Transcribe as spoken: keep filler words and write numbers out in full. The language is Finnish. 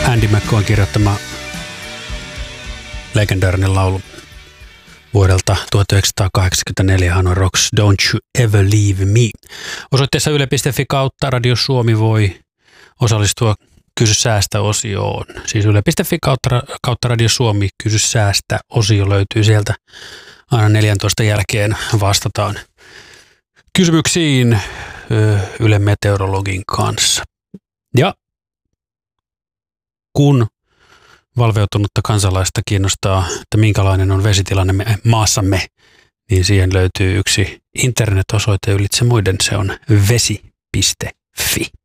Andy McCoyn kirjoittama legendaarinen laulu vuodelta tuhatyhdeksänsataakahdeksankymmentäneljä, Hanoi Rocks, Don't You Ever Leave Me. Osoitteessa yle piste fi kautta Radio Suomi voi osallistua Kysy säästä-osioon. Siis yle piste fi kautta, kautta Radio Suomi, Kysy säästä-osio löytyy sieltä. Aina neljäntoista jälkeen vastataan kysymyksiin Yle Meteorologin kanssa. Ja kun valveutunutta kansalaista kiinnostaa, että minkälainen on vesitilanne maassamme, niin siihen löytyy yksi internet-osoite ylitse muiden, se on vesi piste fi.